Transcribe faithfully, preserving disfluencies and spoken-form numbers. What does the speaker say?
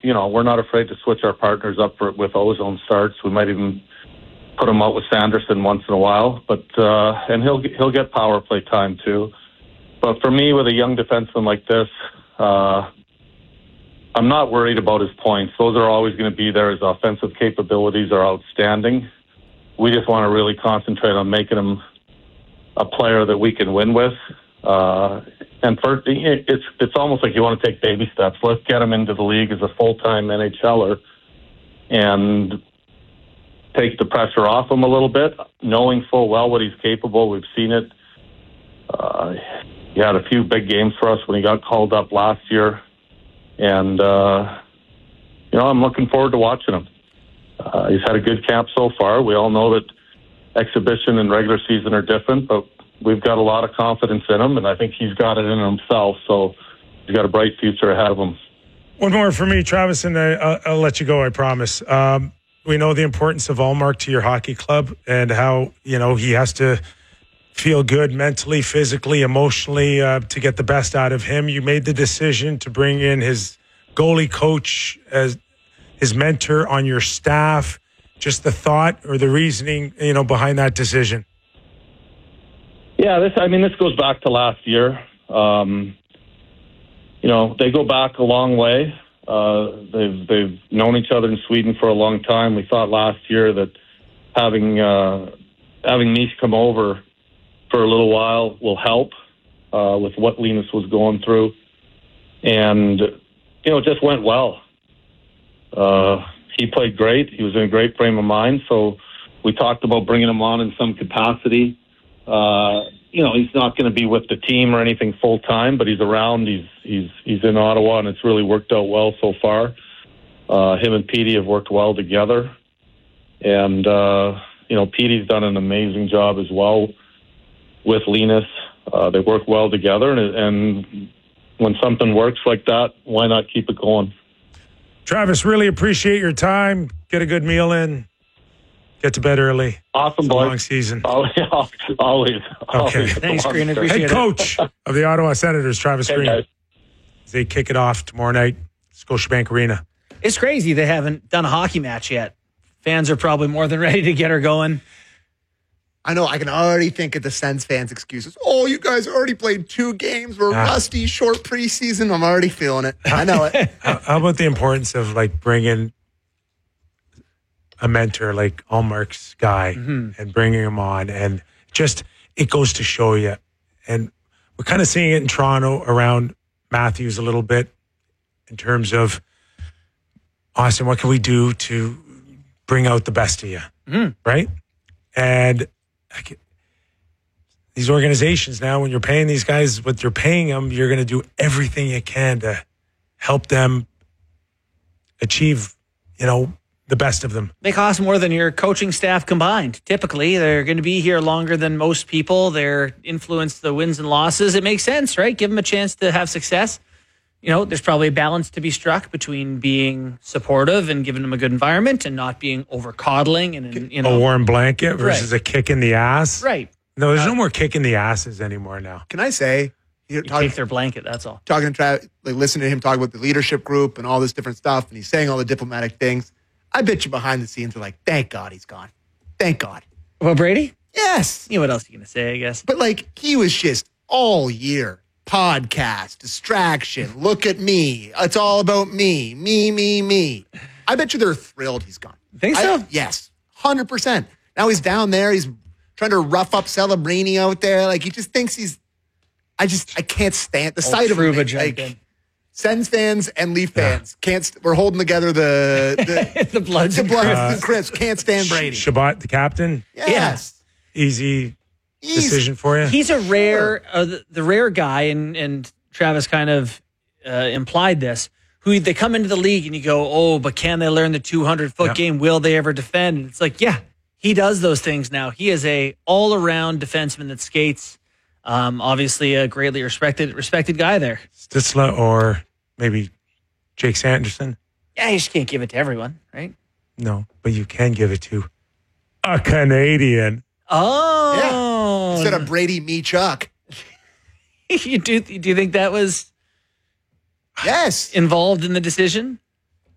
you know, we're not afraid to switch our partners up for with ozone starts. We might even put him out with Sanderson once in a while, but uh, and he'll he'll get power play time too. But for me, with a young defenseman like this, uh, I'm not worried about his points. Those are always going to be there. His offensive capabilities are outstanding. We just want to really concentrate on making him a player that we can win with. Uh, and for, it's it's almost like you want to take baby steps. Let's get him into the league as a full-time NHLer and take the pressure off him a little bit, knowing full well what he's capable. We've seen it. Uh, he had a few big games for us when he got called up last year. And, uh, you know, I'm looking forward to watching him. Uh, he's had a good camp so far. We all know that exhibition and regular season are different, but we've got a lot of confidence in him, and I think he's got it in himself, so he's got a bright future ahead of him. One more for me, Travis, and I, I'll, I'll let you go, I promise. Um, we know the importance of Ullmark to your hockey club and how, you know, he has to feel good mentally, physically, emotionally uh, to get the best out of him. You made the decision to bring in his goalie coach as his mentor on your staff. Just the thought or the reasoning, you know, behind that decision. Yeah, this. I mean, this goes back to last year. Um, you know, they go back a long way. Uh, they've they've known each other in Sweden for a long time. We thought last year that having uh, having Mish come over for a little while will help uh, with what Linus was going through, and you know, it just went well. Uh, he played great. He was in a great frame of mind. So we talked about bringing him on in some capacity. Uh, you know, he's not going to be with the team or anything full time, but he's around. He's he's he's in Ottawa, and it's really worked out well so far. Uh, him and Petey have worked well together, and uh, you know, Petey's done an amazing job as well with Linus. Uh, they work well together, and, and when something works like that, why not keep it going? Travis, really appreciate your time. Get a good meal in. Get to bed early. Awesome, it's boy. A long season. Always. Always. Okay. Thanks, Green. Appreciate Head it. coach of the Ottawa Senators, Travis Hey, Green. guys. They kick it off tomorrow night, Scotiabank Arena. It's crazy they haven't done a hockey match yet. Fans are probably more than ready to get her going. I know, I can already think of the Sens fans' excuses. Oh, you guys already played two games. We're Ah. rusty, short preseason. I'm already feeling it. I know it. how, how about the importance of like bringing a mentor like Ullmark's guy mm-hmm. and bringing him on, and just it goes to show you. And we're kind of seeing it in Toronto around Matthews a little bit in terms of Austin. What can we do to bring out the best of you, mm. right? And like, these organizations now, when you're paying these guys what you're paying them, you're going to do everything you can to help them achieve, you know, the best of them. They cost more than your coaching staff combined. Typically, they're going to be here longer than most people. They're influence the wins and losses. It makes sense, right? Give them a chance to have success. You know, there's probably a balance to be struck between being supportive and giving them a good environment and not being over coddling and, and you know, a warm blanket versus right. a kick in the ass. Right. No, there's uh, no more kick in the asses anymore now. Can I say, you talk, take their blanket, that's all. Talking to Travis, like listening to him talk about the leadership group and all this different stuff, and he's saying all the diplomatic things. I bet you behind the scenes are like, thank God he's gone. Thank God. Well, Brady? Yes. You know what else are you going to say, I guess? But like, he was just all year. Podcast, distraction, look at me. It's all about me, me, me, me. I bet you they're thrilled he's gone. Think so? I, yes, one hundred percent. Now he's down there. He's trying to rough up Celebrini out there. Like, he just thinks he's, I just, I can't stand the sight of him. Like, Sens fans and Leaf fans yeah. can't, we're holding together the, the, the Bloods the and Bloods uh, and Crips. Can't stand Brady. Shabbat, the captain? Yes. Yeah. Easy. He's, decision for you. He's a rare, uh, the, the rare guy, and and Travis kind of uh, implied this. Who they come into the league and you go, oh, but can they learn the two hundred foot yeah. game? Will they ever defend? And it's like, yeah, he does those things now. He is a all around defenseman that skates. Um, obviously, a greatly respected respected guy there. Stützle or maybe Jake Sanderson. Yeah, you just can't give it to everyone, right? No, but you can give it to a Canadian. Oh, yeah. Instead of Brady, me, Chuck. you do? Do you think that was yes involved in the decision?